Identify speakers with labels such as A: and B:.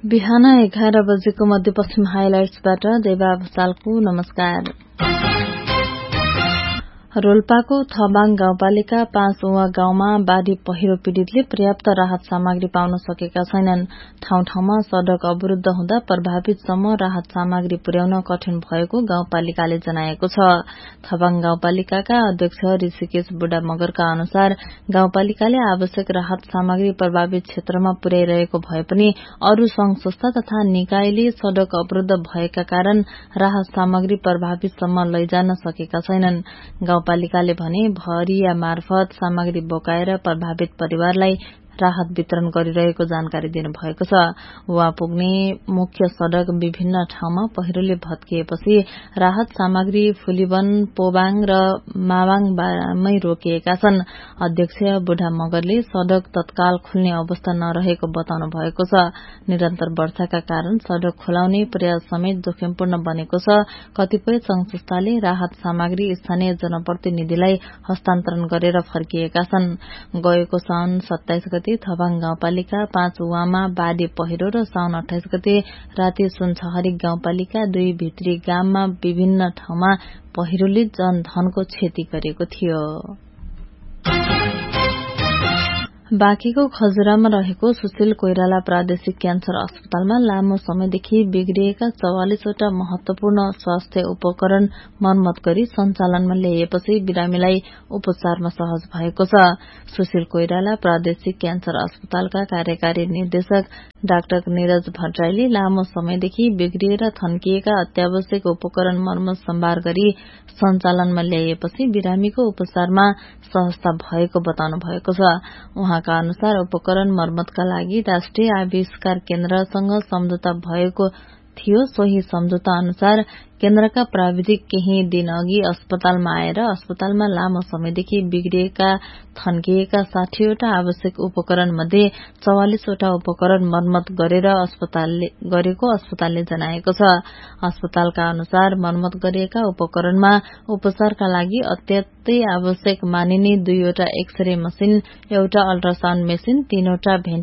A: बिहान 11 बजेको मध्यपश्चिम हाइलाइट्सबाट देवा भुसालको नमस्कार। रोल्पाको थबाङ गाउँपालिका 5 उवा गाउँमा बाढ़ी पहिरो पीड़ितले पर्याप्त राहत सामग्री पाउन सकेका छैनन्। ठाउँ ठाउँमा सड़क अवरूद्ध हुँदा प्रभावितसम्म राहत सामग्री पुर्याउन कठिन भएको गाउँपालिकाले जनाएको छ। थबाङ गाउँपालिकाका अध्यक्ष ऋषिकेश बुढा मगरका अनुसार गाउँपालिकाले आवश्यक राहत सामग्री प्रभावित क्षेत्रमा पुर्याइरहेको भए पनि अरू संघ संस्था तथा निकायले सड़क अवरूद्ध भएका कारण राहत सामग्री प्रभावितसम्म लैजान सकेका छैनन्। गाउँपालिकाले भने भरिया मार्फत सामग्री बोकाएर प्रभावित परिवारलाई राहत वितरण गरिरहेको जानकारी दिनुभएको छ। वहाँ पुग्ने मुख्य सड़क विभिन्न ठाउँमा पहिरोले भत्किएपछि राहत सामग्री फुलीवन, पोबाङ र मावाङमै रोकिएका छन्। अध्यक्ष बुढा मगरले सड़क तत्काल खुल्ने अवस्था नरहेको बताउनु भएको छ। निरन्तर वर्षाका कारण सड़क खुलाउने प्रयास समेत जोखिमपूर्ण बनेको छ। कतिपय संघ संस्थाले राहत सामग्री स्थानीय जनप्रतिनिधिलाई हस्तान्तरण गरेर फर्किएका छन्। गएको साउन 27 गते थबाङ गाउँपालिका 5 उवामा बाढ़ी पहिरो र साउन 28 गते राति सुनछहरी गाउँपालिका 2 भित्री गाममा विभिन्न ठाउँमा पहिरोले जनधनको क्षति गरेको थियो। बाँकीको खजुरामा रहेको सुशील कोइराला प्रादेशिक क्यान्सर अस्पतालमा लामो समयदेखि बिग्रिएका 44 वटा महत्वपूर्ण स्वास्थ्य उपकरण मर्मत गरी सञ्चालनमा ल्याइएपछि बिरामीलाई उपचारमा सहज भएको छ। सुशील कोइराला प्रादेशिक क्यान्सर अस्पतालका कार्यकारी निर्देशक डाक्टर निरज भट्टराईले लामो समयदेखि बिग्रिएर थन्किएका अत्यावश्यक उपकरण मर्मत सम्भार गरी सञ्चालनमा ल्याइएपछि बिरामीको उपचारमा सहजता भएको बताउनु भएको छ। उहाँका अनुसार उपकरण मर्मतका लागि राष्ट्रिय आविष्कार केन्द्रसँग सम्झौता भएको थियो। सोही सम्झौता अनुसार केन्द्रका प्राविधिक केही दिन अघि अस्पतालमा आएर अस्पतालमा लामो समयदेखि बिग्रिएका थन्किएका 60 वटा आवश्यक उपकरण मध्ये 44 वटा उपकरण मर्मत गरेको अस्पतालले जनाएको छ। अस्पतालका अनुसार मर्मत गरिएका उपकरणमा उपचारका लागि अत्यन्तै आवश्यक मानिने 2 वटा एक्सरे मशिन, एउटा अल्ट्रासाउण्ड मेसिन, 3 वटा